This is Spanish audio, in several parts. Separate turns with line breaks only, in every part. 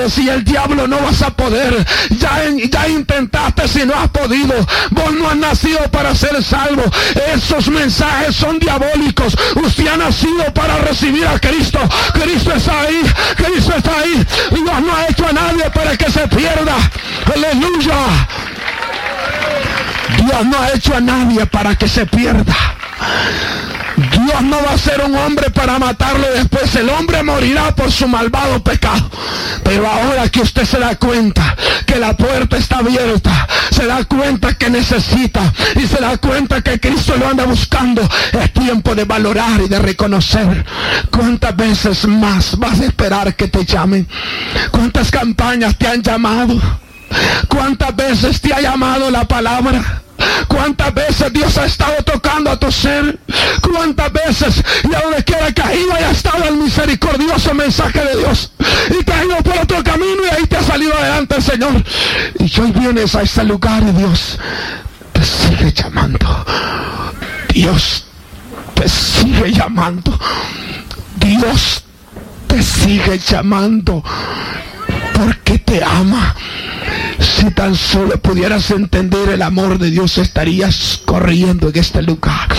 puedes y el diablo no vas a poder. Ya intentaste si no has podido. Vos no has nacido para ser salvo. Esos mensajes son diabólicos. Usted ha nacido para recibir a Cristo. Cristo está ahí. Cristo está ahí. Dios no ha hecho a nadie para que se pierda. Aleluya. Dios no ha hecho a nadie para que se pierda. Dios no va a ser un hombre para matarlo después. El hombre morirá por su malvado pecado. Pero ahora que usted se da cuenta que la puerta está abierta, se da cuenta que necesita y se da cuenta que Cristo lo anda buscando, es tiempo de valorar y de reconocer. ¿Cuántas veces más vas a esperar que te llamen? ¿Cuántas campañas te han llamado? ¿Cuántas veces te ha llamado la palabra? ¿Cuántas veces Dios ha estado tocando a tu ser? ¿Cuántas veces, y a donde quiera que has ido, haya estado el misericordioso mensaje de Dios y te has ido por otro camino y ahí te ha salido adelante el Señor? Y hoy vienes a este lugar y Dios te sigue llamando. Dios te sigue llamando. Dios te sigue llamando porque te ama. Si tan solo pudieras entender el amor de Dios, estarías corriendo en este lugar.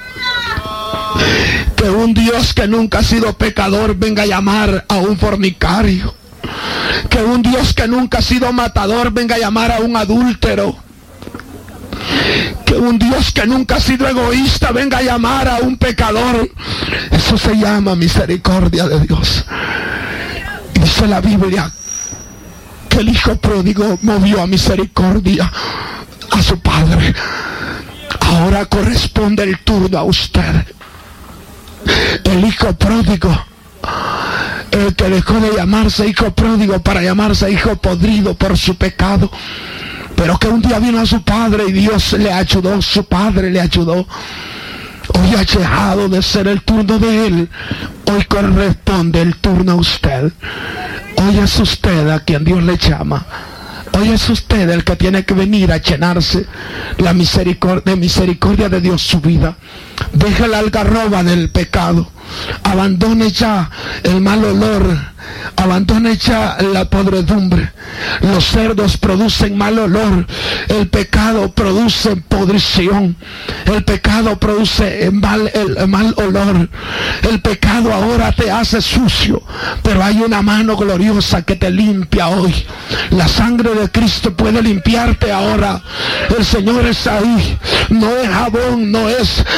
Que un Dios que nunca ha sido pecador venga a llamar a un fornicario. Que un Dios que nunca ha sido matador venga a llamar a un adúltero. Que un Dios que nunca ha sido egoísta venga a llamar a un pecador. Eso se llama misericordia de Dios. Dice la Biblia que el hijo pródigo movió a misericordia a su padre. Ahora corresponde el turno a usted. El hijo pródigo, el que dejó de llamarse hijo pródigo para llamarse hijo podrido por su pecado, pero que un día vino a su padre y Dios le ayudó, su padre le ayudó. Hoy ha llegado de ser el turno de él. Hoy corresponde el turno a usted. Hoy es usted a quien Dios le llama. Hoy es usted el que tiene que venir a llenarse la misericordia de Dios su vida. Deje la algarroba del pecado. Abandone ya el mal olor. Abandone ya la podredumbre. Los cerdos producen mal olor. El pecado produce podrición. El pecado produce el mal olor. El pecado ahora te hace sucio, pero hay una mano gloriosa que te limpia hoy. La sangre de Cristo puede limpiarte ahora. El Señor está ahí. No es jabón, no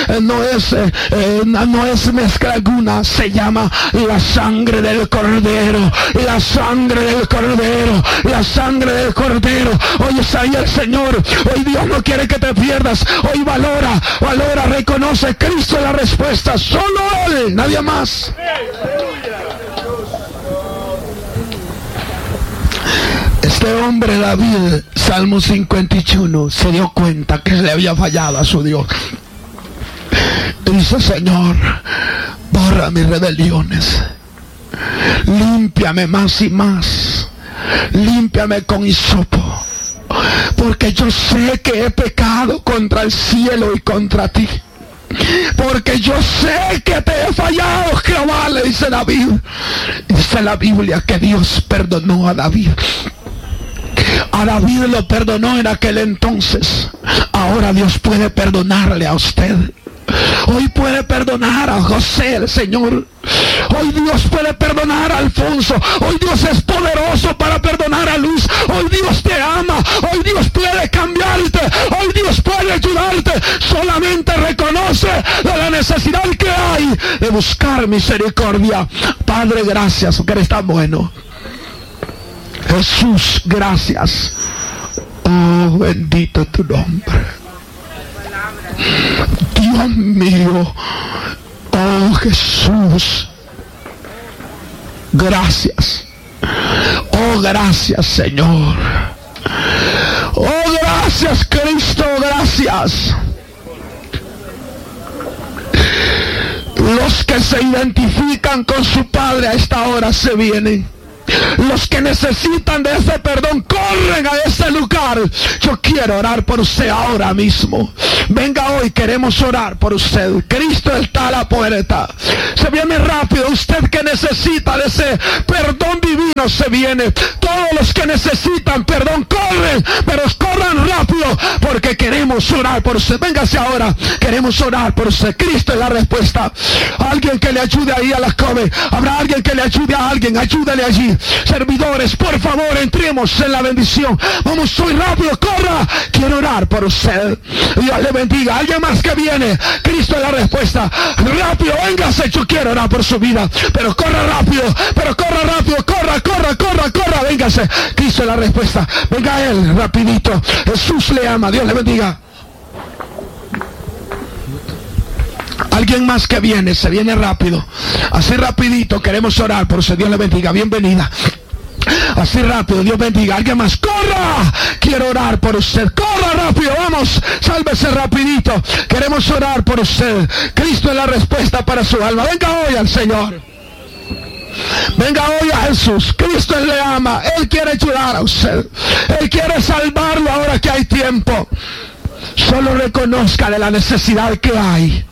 es mezcla alguna. Se llama la sangre del Cordero. La sangre del Cordero. La sangre del Cordero. Hoy está ahí el Señor. Hoy Dios no quiere que te pierdas. Hoy valora, reconoce. Cristo es la respuesta. Solo Él, nadie más. Este hombre David, Salmo 51, se dio cuenta que le había fallado a su Dios. Dice: Señor, borra mis rebeliones, límpiame más y más, límpiame con hisopo, porque yo sé que he pecado contra el cielo y contra ti. Porque yo sé que te he fallado, Jehová, le dice David. Dice la Biblia que Dios perdonó a David. A David lo perdonó en aquel entonces. Ahora Dios puede perdonarle a usted. Hoy puede perdonar a José, el Señor. Hoy Dios puede perdonar a Alfonso. Hoy Dios es poderoso para perdonar a Luz. Hoy Dios te ama. Hoy Dios puede cambiarte. Hoy Dios puede ayudarte. Solamente reconoce la necesidad que hay de buscar misericordia. Padre, gracias porque eres tan bueno. Jesús, gracias. Oh, bendito tu nombre. Dios mío, oh Jesús, gracias. Oh, gracias, Señor. Oh, gracias, Cristo, gracias. Los que se identifican con su Padre a esta hora se vienen. Los que necesitan de ese perdón, corren a ese lugar. Yo quiero orar por usted ahora mismo. Venga hoy, queremos orar por usted. Cristo está a la puerta. Se viene rápido. Usted que necesita de ese perdón divino se viene. todos los que necesitan perdón, corren, pero corran rápido, porque queremos orar por usted. Véngase ahora, queremos orar por usted. Cristo es la respuesta. Alguien que le ayude ahí a la joven. Habrá alguien que le ayude a alguien, ayúdale allí. Servidores, por favor, entremos en la bendición. Vamos, soy rápido, corra. Quiero orar por usted. Dios le bendiga. Alguien más que viene. Cristo es la respuesta. Rápido, véngase. Yo quiero orar por su vida, pero corra rápido, corra, véngase. Cristo es la respuesta. Venga él, rapidito. Jesús le ama. Dios le bendiga. Alguien más que viene, se viene rápido. Así rapidito, queremos orar por usted. Dios le bendiga. Bienvenida. Así rápido, Dios bendiga. Alguien más, corra. Quiero orar por usted. Corra rápido, vamos. Sálvese rapidito. Queremos orar por usted. Cristo es la respuesta para su alma. Venga hoy al Señor. Venga hoy a Jesús. Cristo le ama. Él quiere ayudar a usted. Él quiere salvarlo ahora que hay tiempo. Solo reconozca de la necesidad que hay.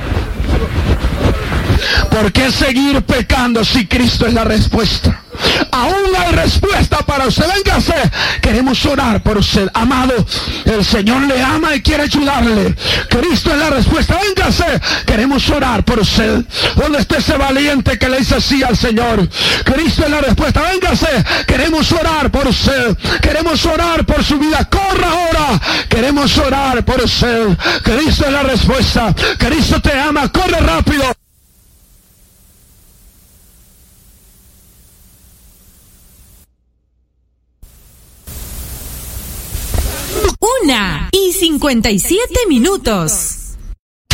¿Por qué seguir pecando si Cristo es la respuesta? Aún hay respuesta para usted. Véngase. Queremos orar por usted. Amado, el Señor le ama y quiere ayudarle. Cristo es la respuesta. Véngase. Queremos orar por usted. ¿Dónde está ese valiente que le dice sí al Señor? Cristo es la respuesta. Véngase. Queremos orar por usted. Queremos orar por su vida. Corra ahora. Queremos orar por usted. Cristo es la respuesta. Cristo te ama. Corre rápido.
1:57.